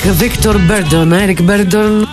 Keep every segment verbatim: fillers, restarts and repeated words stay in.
Victor Burdon, Eric Burdon.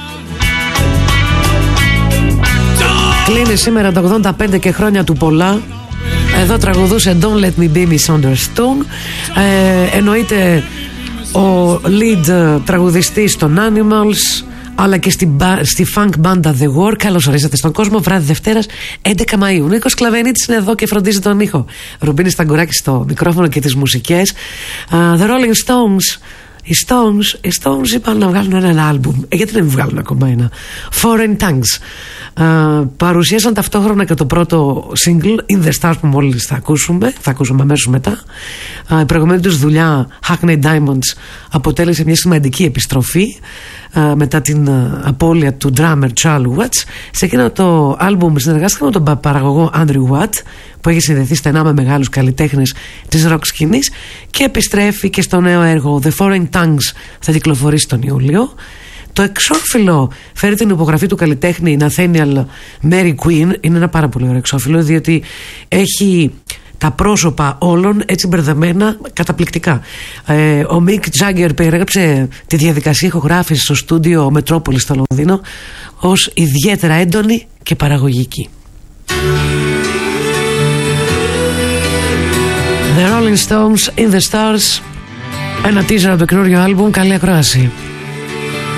Κλείνει σήμερα τα ογδόντα πέντε και χρόνια του πολλά. Εδώ τραγουδούσε Don't Let Me Be Misunderstood. ε, Εννοείται ο lead τραγουδιστής των Animals, αλλά και στη, στη funk μπάντα The War. Καλώς ορίσατε στον κόσμο. Βράδυ Δευτέρας έντεκα Μαΐου. Νίκος Κλαβενίτης είναι εδώ και φροντίζει τον ήχο. Ρουμπίνης Σταγκουράκης στο μικρόφωνο και τις μουσικές. uh, The Rolling Stones. Οι Stones, οι Stones είπαν να βγάλουν ένα άλμπουμ. Ε, γιατί δεν βγάλουν ακόμα ένα? Foreign Tongues. Uh, παρουσίασαν ταυτόχρονα και το πρώτο single In The Stars που μόλις θα ακούσουμε. Θα ακούσουμε αμέσως μετά. uh, Η προηγουμένη τους δουλειά Hackney Diamonds αποτέλεσε μια σημαντική επιστροφή uh, μετά την uh, απώλεια του drummer Charlie Watts. Σε εκείνο το άλμπουμ συνεργάστηκαν με τον παραγωγό Andrew Watt, που έχει συνδεθεί στενά με μεγάλους καλλιτέχνες της rock σκηνής, και επιστρέφει και στο νέο έργο The Foreign Tongues. Θα κυκλοφορήσει τον Ιούλιο. Το εξώφυλλο φέρει την υπογραφή του καλλιτέχνη Nathaniel Mary Quinn. Είναι ένα πάρα πολύ ωραίο εξώφυλλο, διότι έχει τα πρόσωπα όλων έτσι μπερδεμένα καταπληκτικά. ε, Ο Mick Jagger περιέγραψε τη διαδικασία ηχογράφησης στο στούντιο Metropolis στο Λονδίνο ως ιδιαίτερα έντονη και παραγωγική. The Rolling Stones, In The Stars. Ένα teaser από το καινούριο άλμπουμ. Καλή ακρόαση.